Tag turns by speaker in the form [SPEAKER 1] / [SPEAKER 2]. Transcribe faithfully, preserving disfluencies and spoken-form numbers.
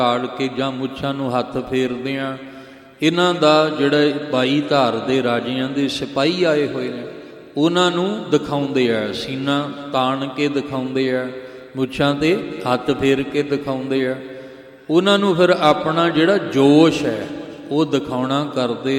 [SPEAKER 1] ਝਾੜ ਕੇ ਜਾਂ ਮੁੱਛਾਂ ਨੂੰ ਹੱਥ ਫੇਰਦਿਆਂ ਇਹਨਾਂ ਦਾ ਜਿਹੜਾ ਬਾਈ ਧਾਰ ਦੇ ਰਾਜਿਆਂ ਦੇ ਸਿਪਾਹੀ ਆਏ ਹੋਏ ਨੇ ਉਹਨਾਂ ਨੂੰ ਦਿਖਾਉਂਦੇ ਆ, ਸੀਨਾ ਤਾਣ ਕੇ ਦਿਖਾਉਂਦੇ ਆ, ਮੁੱਛਾਂ 'ਤੇ ਹੱਥ ਫੇਰ ਕੇ ਦਿਖਾਉਂਦੇ ਆ। ਉਹਨਾਂ ਨੂੰ ਫਿਰ ਆਪਣਾ ਜਿਹੜਾ ਜੋਸ਼ ਹੈ ਉਹ ਦਿਖਾਉਣਾ ਕਰਦੇ